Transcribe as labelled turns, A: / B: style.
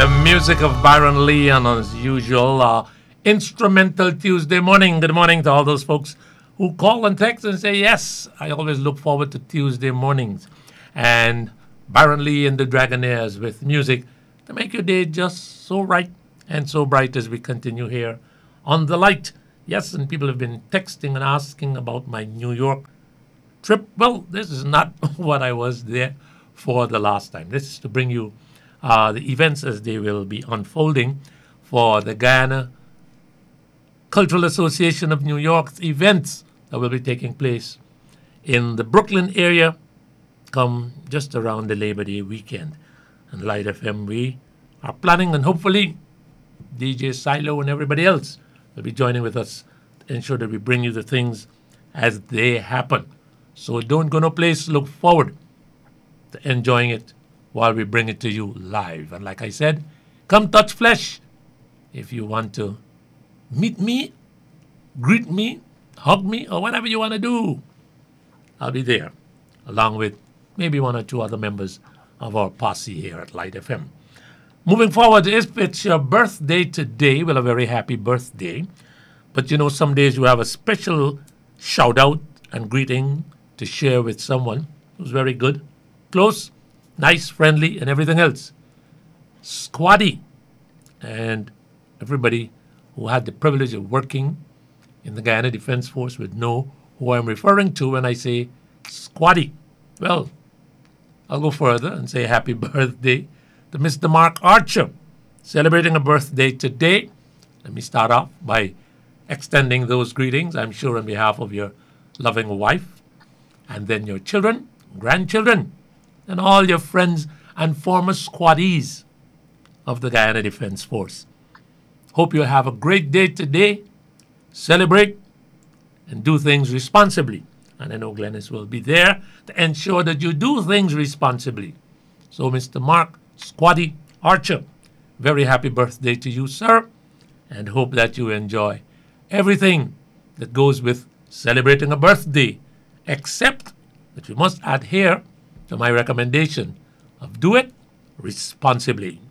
A: The music of Byron Lee and as usual, instrumental Tuesday morning. Good morning to all those folks who call and text and say, yes, I always look forward to Tuesday mornings. And Byron Lee and the Dragonaires with music to make your day just so right and so bright as we continue here on The Light. Yes, and people have been texting and asking about my New York trip. Well, this is not what I was there for the last time. This is to bring you the events as they will be unfolding for the Guyana Cultural Association of New York's events that will be taking place in the Brooklyn area come just around the Labor Day weekend. And Light FM, we are planning, and hopefully DJ Silo and everybody else will be joining with us to ensure that we bring you the things as they happen. So don't go no place. Look forward to enjoying it while we bring it to you live. And like I said, come touch flesh if you want to meet me, greet me, hug me, or whatever you want to do. I'll be there, along with maybe one or two other members of our posse here at Light FM. Moving forward, if it's your birthday today, well, a very happy birthday. But you know, some days you have a special shout out and greeting to share with someone who's very good, close, nice, friendly, and everything else. Squaddy and everybody who had the privilege of working in the Guyana Defense Force would know who I'm referring to when I say Squaddy. Well, I'll go further and say happy birthday to Mr. Mark Archer, celebrating a birthday today. Let me start off by extending those greetings, I'm sure on behalf of your loving wife, and then your children, grandchildren, and all your friends and former squaddies of the Guyana Defense Force. Hope you have a great day today. Celebrate and do things responsibly. And I know Glennis will be there to ensure that you do things responsibly. So, Mr. Mark Squaddy Archer, very happy birthday to you, sir, and hope that you enjoy everything that goes with celebrating a birthday, except that you must adhere to my recommendation of do it responsibly.